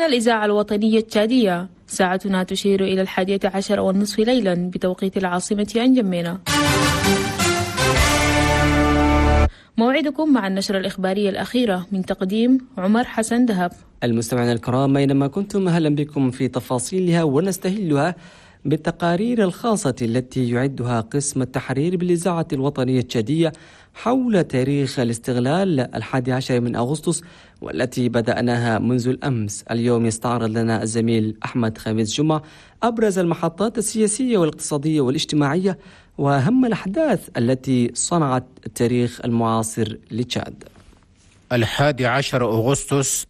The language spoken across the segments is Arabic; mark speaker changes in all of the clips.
Speaker 1: هنا الإذاعة الوطنية التشادية، ساعتنا تشير إلى 11:30 ليلا بتوقيت العاصمة أنجمينا. موعدكم مع النشرة الإخبارية الأخيرة من تقديم عمر حسن دهب.
Speaker 2: المستمعين الكرام أينما كنتم، أهلا بكم في تفاصيلها ونستهلها بالتقارير الخاصة التي يعدها قسم التحرير بالإذاعة الوطنية التشادية حول تاريخ الاستغلال 11 من أغسطس، والتي بدأناها منذ الأمس. اليوم يستعرض لنا الزميل أحمد خميس جمعة أبرز المحطات السياسية والاقتصادية والاجتماعية وأهم الأحداث التي صنعت التاريخ المعاصر لتشاد.
Speaker 3: 11 أغسطس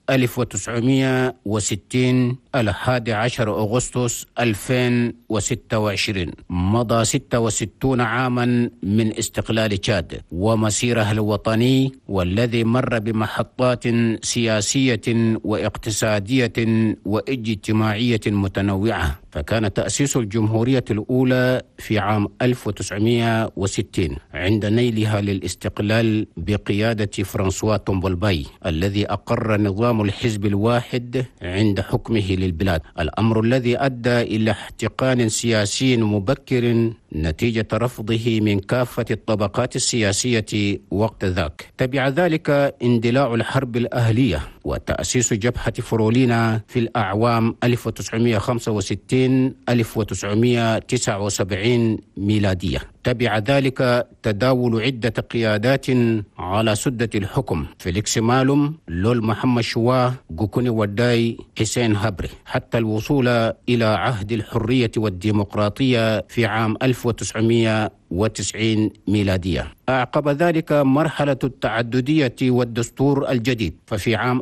Speaker 3: 1960 11 أغسطس 2026 مضى 66 عاما من استقلال تشاد ومسيرها الوطني، والذي مر بمحطات سياسية واقتصادية واجتماعية متنوعة. فكان تأسيس الجمهورية الأولى في عام 1960 عند نيلها للاستقلال بقيادة فرانسوا تومبولباي، الذي أقر نظام الحزب الواحد عند حكمه للبلاد، الأمر الذي أدى إلى احتقان سياسي مبكر نتيجة رفضه من كافة الطبقات السياسية وقت ذاك. تبع ذلك اندلاع الحرب الأهلية وتأسيس جبهة فرولينا في الأعوام 1975-1979 ميلادية. تبع ذلك تداول عدة قيادات على سدة الحكم: فيليكس مالوم، لول محمد شواه، جوكوني وداي، حسين هبري، حتى الوصول إلى عهد الحرية والديمقراطية في عام 1990 ميلادية. أعقب ذلك مرحلة التعددية والدستور الجديد. ففي عام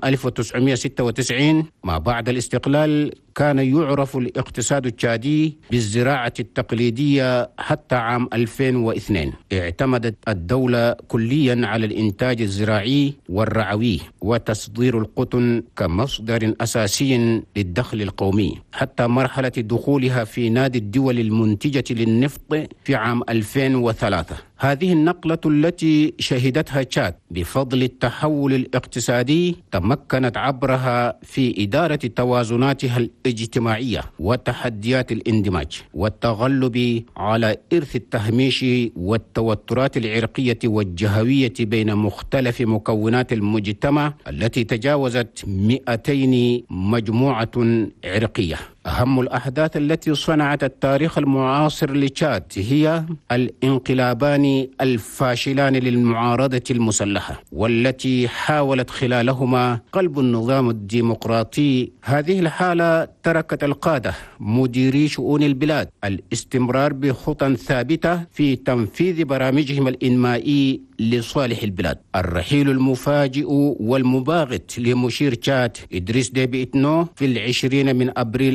Speaker 3: 1996 ما بعد الاستقلال كان يعرف الاقتصاد التشادي بالزراعة التقليدية حتى عام 2002. اعتمدت الدولة كليا على الإنتاج الزراعي والرعوي وتصدير القطن كمصدر أساسي للدخل القومي، حتى مرحلة دخولها في نادي الدول المنتجة للنفط في عام 2003. هذه النقلة التي شهدتها تشاد بفضل التحول الاقتصادي تمكنت عبرها في إدارة توازناتها الاجتماعية وتحديات الاندماج والتغلب على إرث التهميش والتوترات العرقية والجهوية بين مختلف مكونات المجتمع التي تجاوزت 200 مجموعة عرقية. أهم الأحداث التي صنعت التاريخ المعاصر لتشاد هي الانقلابان الفاشلان للمعارضة المسلحة، والتي حاولت خلالهما قلب النظام الديمقراطي. هذه الحالة تركت القادة مديري شؤون البلاد الاستمرار بخطى ثابتة في تنفيذ برامجهم الإنمائي لصالح البلاد. الرحيل المفاجئ والمباغت لمشير تشاد إدريس ديبي إتنو في 20 من أبريل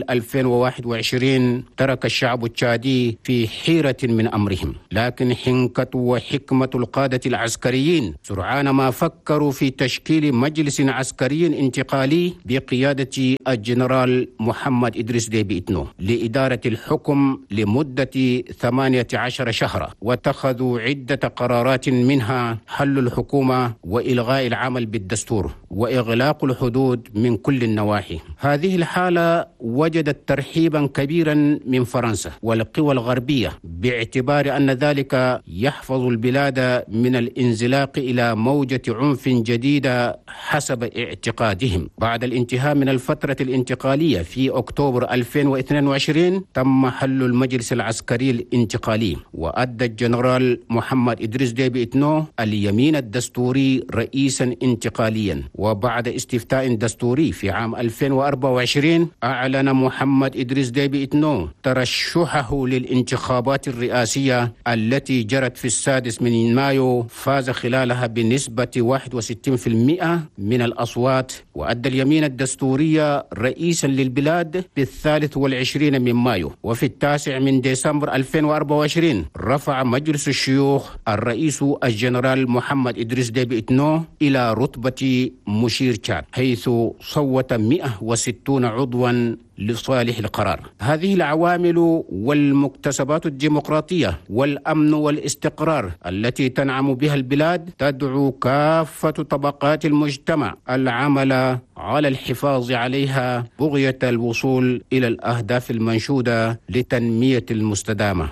Speaker 3: 2021 ترك الشعب التشادي في حيرة من أمرهم، لكن حنكة وحكمة القادة العسكريين سرعان ما فكروا في تشكيل مجلس عسكري انتقالي بقيادة الجنرال محمد إدريس ديبي إتنو لإدارة الحكم لمدة 18 شهرا، واتخذوا عدة قرارات منها حل الحكومة وإلغاء العمل بالدستور وإغلاق الحدود من كل النواحي. هذه الحالة وجدت ترحيبا كبيرا من فرنسا والقوى الغربية، باعتبار أن ذلك يحفظ البلاد من الانزلاق إلى موجة عنف جديدة حسب اعتقادهم. بعد الانتهاء من الفترة الانتقالية في أكتوبر 2022 تم حل المجلس العسكري الانتقالي، وأدى الجنرال محمد إدريس ديبي إتنو اليمين الدستوري رئيسا انتقاليا. وبعد استفتاء دستوري في عام 2024 أعلن محمد إدريس ديبي إتنو ترشحه للانتخابات الرئاسية التي جرت في 6 من مايو، فاز خلالها بنسبة 61% من الأصوات، وأدى اليمين الدستورية رئيسا للبلاد في 23 من مايو. وفي 9 من ديسمبر 2024 رفع مجلس الشيوخ الرئيس الجنرال محمد إدريس ديبي إتنو إلى رتبة مشير تشاد، حيث صوت 160 عضوا لصالح القرار. هذه العوامل والمكتسبات الديمقراطية والأمن والاستقرار التي تنعم بها البلاد تدعو كافة طبقات المجتمع العمل على الحفاظ عليها بغية الوصول إلى الأهداف المنشودة للتنمية المستدامة.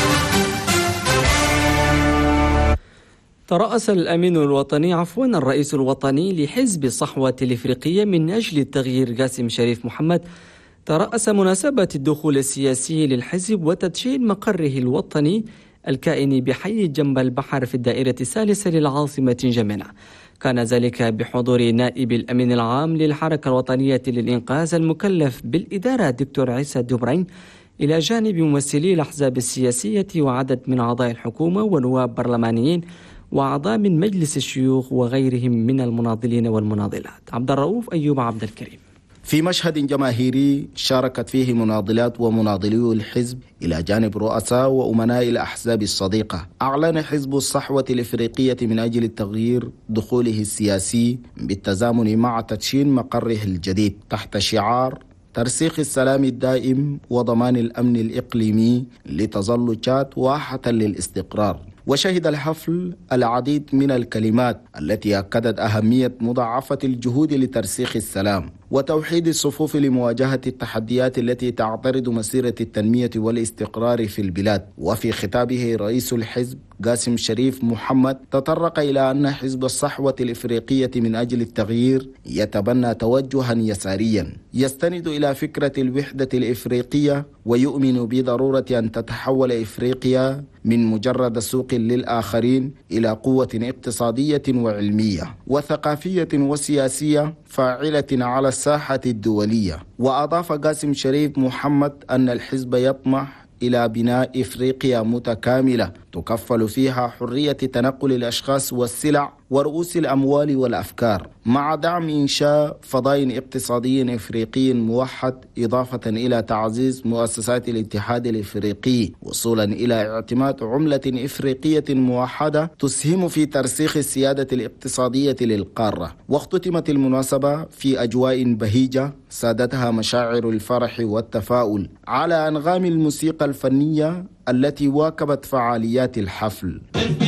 Speaker 2: ترأس الأمين الوطني الرئيس الوطني لحزب الصحوة الإفريقية من أجل التغيير قاسم شريف محمد ترأس مناسبة الدخول السياسي للحزب وتدشين مقره الوطني الكائن بحي جنب البحر في الدائرة الثالثة للعاصمة جمينة. كان ذلك بحضور نائب الأمين العام للحركة الوطنية للإنقاذ المكلف بالإدارة الدكتور عيسى الدبرين، إلى جانب ممثلي الأحزاب السياسية وعدد من أعضاء الحكومة ونواب برلمانيين وأعضاء من مجلس الشيوخ وغيرهم من المناضلين والمناضلات. عبد الرؤوف أيوب عبد الكريم.
Speaker 4: في مشهد جماهيري شاركت فيه مناضلات ومناضلي الحزب إلى جانب رؤساء وأمناء الأحزاب الصديقة، أعلن حزب الصحوة الإفريقية من أجل التغيير دخوله السياسي بالتزامن مع تدشين مقره الجديد تحت شعار ترسيخ السلام الدائم وضمان الأمن الإقليمي لتظل تشاد واحة للاستقرار. وشهد الحفل العديد من الكلمات التي أكدت أهمية مضاعفة الجهود لترسيخ السلام وتوحيد الصفوف لمواجهة التحديات التي تعترض مسيرة التنمية والاستقرار في البلاد. وفي خطابه رئيس الحزب قاسم شريف محمد تطرق إلى أن حزب الصحوة الإفريقية من أجل التغيير يتبنى توجها يساريا يستند إلى فكرة الوحدة الإفريقية ويؤمن بضرورة أن تتحول إفريقيا من مجرد سوق للآخرين إلى قوة اقتصادية وعلمية وثقافية وسياسية فاعلة على الساحة الدولية. وأضاف قاسم شريف محمد أن الحزب يطمح إلى بناء إفريقيا متكاملة تكفل فيها حرية تنقل الأشخاص والسلع ورؤوس الأموال والأفكار، مع دعم إنشاء فضاء اقتصادي إفريقي موحد، إضافة إلى تعزيز مؤسسات الاتحاد الإفريقي وصولا إلى اعتماد عملة إفريقية موحدة تسهم في ترسيخ السيادة الاقتصادية للقارة. واختتمت المناسبة في أجواء بهيجة سادتها مشاعر الفرح والتفاؤل على أنغام الموسيقى الفنية التي واكبت فعاليات الحفل.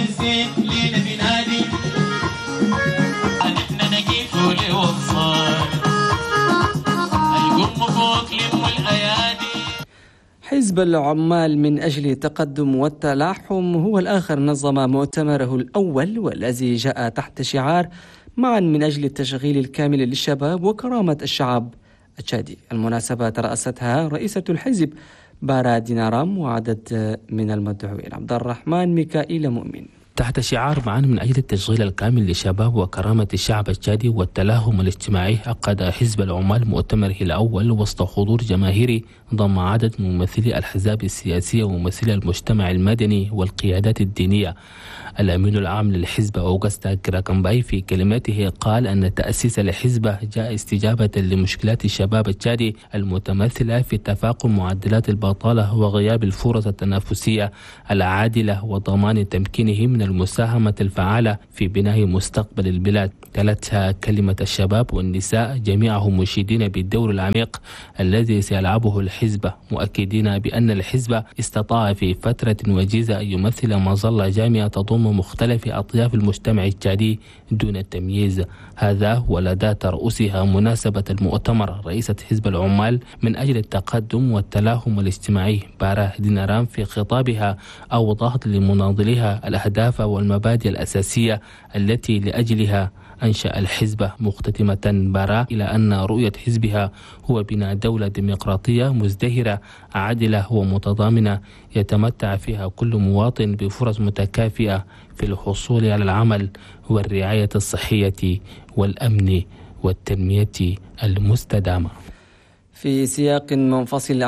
Speaker 2: حزب العمال من أجل التقدم والتلاحم هو الآخر نظم مؤتمره الأول والذي جاء تحت شعار معا من أجل التشغيل الكامل للشباب وكرامة الشعب التشادي. المناسبة ترأستها رئيسة الحزب بارا دينارام وعدد من المدعوين. عبد الرحمن ميكائيل مؤمن.
Speaker 5: تحت شعار معا من أجل التشغيل الكامل للشباب وكرامة الشعب التشادي والتلاهم الاجتماعي، عقد حزب العمال مؤتمره الأول وسط حضور جماهيري ضم عدد من ممثلي الأحزاب السياسية وممثلي المجتمع المدني والقيادات الدينية. الأمين العام للحزب أوغستا كراكمباي في كلمته قال أن تأسيس الحزب جاء استجابة لمشكلات الشباب التشادي المتمثلة في تفاقم معدلات البطالة وغياب الفرص التنافسية العادلة وضمان تمكينه من المساهمة الفعالة في بناء مستقبل البلاد. تلتها كلمة الشباب والنساء جميعهم مشيدين بالدور العميق الذي سيلعبه الحزب، مؤكدين بأن الحزب استطاع في فترة وجيزة أن يمثل مظلة جامعة تضم مختلف أطياف المجتمع التشادي دون التمييز. هذا ولدى ترأسها مناسبة المؤتمر رئيسة حزب العمال من أجل التقدم والتلاهم الاجتماعي بارا دينارام في خطابها أوضحت لمناضليها الأهداف والمبادئ الأساسية التي لأجلها أنشأ الحزب، مختتمة بارا إلى أن رؤية حزبها هو بناء دولة ديمقراطية مزدهرة عادلة ومتضامنة يتمتع فيها كل مواطن بفرص متكافئة في الحصول على العمل والرعاية الصحية والأمن والتنمية المستدامة.
Speaker 2: في سياق منفصل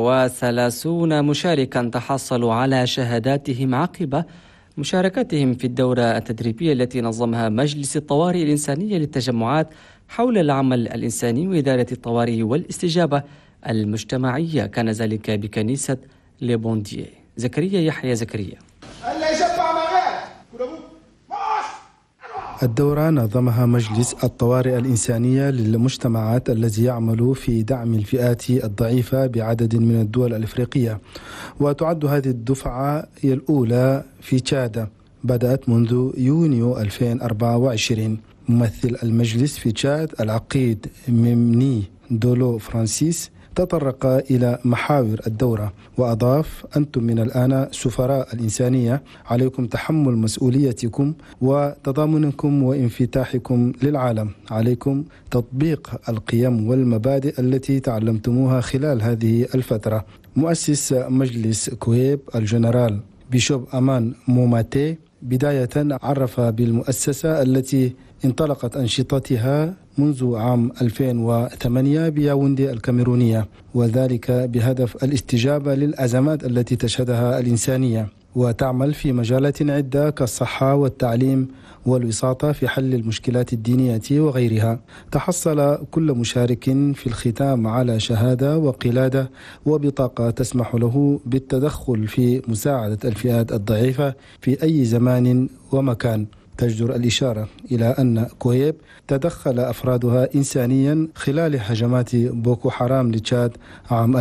Speaker 2: 34 مشاركا تحصلوا على شهاداتهم عقب مشاركتهم في الدورة التدريبية التي نظمها مجلس الطوارئ الإنسانية للتجمعات حول العمل الإنساني وإدارة الطوارئ والاستجابة المجتمعية. كان ذلك بكنيسة ليبونديه. زكريا يحيى زكريا.
Speaker 6: الدورة نظمها مجلس الطوارئ الإنسانية للمجتمعات الذي يعمل في دعم الفئات الضعيفة بعدد من الدول الإفريقية، وتعد هذه الدفعة هي الأولى في تشاد، بدأت منذ يونيو 2024. ممثل المجلس في تشاد العقيد ميمني دولو فرانسيس تطرق إلى محاور الدورة وأضاف: أنتم من الآن سفراء الإنسانية، عليكم تحمل مسؤوليتكم وتضامنكم وانفتاحكم للعالم، عليكم تطبيق القيم والمبادئ التي تعلمتموها خلال هذه الفترة. مؤسس مجلس كويب الجنرال بيشوب أمان موماتي بداية عرف بالمؤسسة التي انطلقت أنشطتها منذ عام 2008 بياوندي الكاميرونية، وذلك بهدف الاستجابة للأزمات التي تشهدها الإنسانية، وتعمل في مجالات عدة كالصحة والتعليم والوساطة في حل المشكلات الدينية وغيرها. تحصل كل مشارك في الختام على شهادة وقلادة وبطاقة تسمح له بالتدخل في مساعدة الفئات الضعيفة في أي زمان ومكان. تجدر الإشارة إلى أن كويب تدخل أفرادها إنسانيا خلال هجمات بوكو حرام لتشاد عام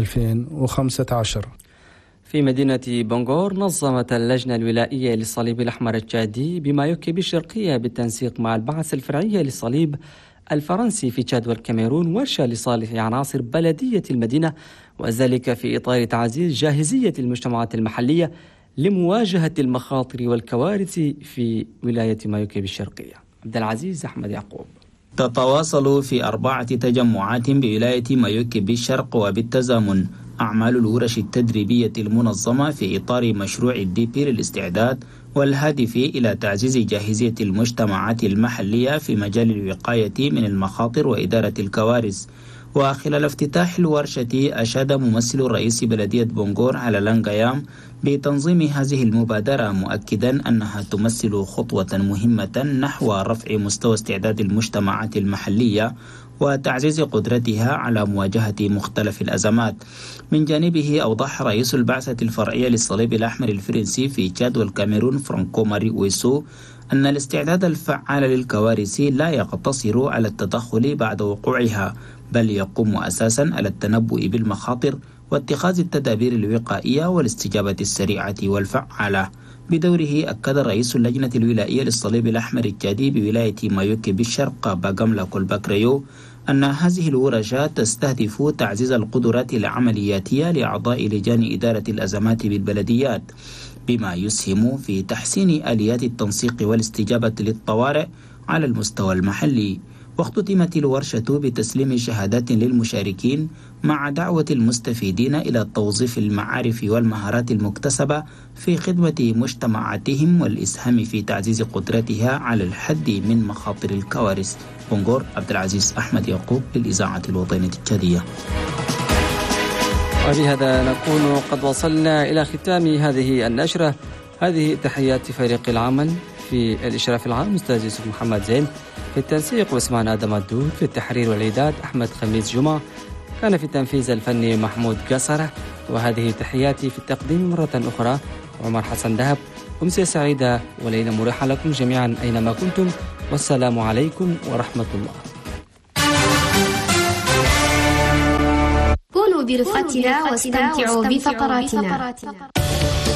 Speaker 6: 2015.
Speaker 2: في مدينة بونغور نظمت اللجنة الولائية للصليب الأحمر التشادي بمايوكي الشرقية بالتنسيق مع البعثة الفرعية للصليب الفرنسي في تشاد والكاميرون ورشة لصالح عناصر بلدية المدينة، وذلك في إطار تعزيز جاهزية المجتمعات المحلية لمواجهة المخاطر والكوارث في ولاية مايوكي الشرقية. عبد العزيز أحمد يعقوب.
Speaker 7: تتواصل في 4 تجمعات بولاية مايوكي بالشرق وبالتزامن أعمال الورش التدريبية المنظمة في إطار مشروع الDP للاستعداد والهادف إلى تعزيز جاهزية المجتمعات المحلية في مجال الوقاية من المخاطر وإدارة الكوارث. وخلال افتتاح الورشة أشاد ممثل رئيس بلدية بونغور على لانغيام بتنظيم هذه المبادرة، مؤكدا أنها تمثل خطوة مهمة نحو رفع مستوى استعداد المجتمعات المحلية وتعزيز قدرتها على مواجهة مختلف الأزمات. من جانبه أوضح رئيس البعثة الفرعية للصليب الأحمر الفرنسي في تشاد والكاميرون فرانكو ماري ويسو أن الاستعداد الفعال للكوارث لا يقتصر على التدخل بعد وقوعها، بل يقوم أساسا على التنبؤ بالمخاطر واتخاذ التدابير الوقائية والاستجابة السريعة والفعالة. بدوره أكد رئيس اللجنة الولائية للصليب الأحمر التشادي بولاية مايوكي بالشرق باغاملا كولباكريو أن هذه الورشات تستهدف تعزيز القدرات العملياتية لأعضاء لجان إدارة الأزمات بالبلديات، بما يسهم في تحسين آليات التنسيق والاستجابة للطوارئ على المستوى المحلي. واختتمت الورشة بتسليم شهادات للمشاركين مع دعوة المستفيدين إلى توظيف المعارف والمهارات المكتسبة في خدمة مجتمعاتهم والإسهام في تعزيز قدرتها على الحد من مخاطر الكوارث. بونغور، عبد العزيز أحمد يعقوب للإذاعة الوطنية التشادية.
Speaker 2: وبهذا نكون قد وصلنا إلى ختام هذه النشرة. هذه تحيات فريق العمل في الإشراف العام أستاذ يوسف محمد زين، في التنسيق واسمان آدم الدود، في التحرير والإعداد أحمد خميس جمعة، كان في التنفيذ الفني محمود قصرة، وهذه تحياتي في التقديم مرة أخرى عمر حسن دهب. أمسية سعيدة وليلة مريحة لكم جميعا أينما كنتم، والسلام عليكم ورحمة الله.
Speaker 8: كونوا برفقتنا واستمتعوا بفقراتنا.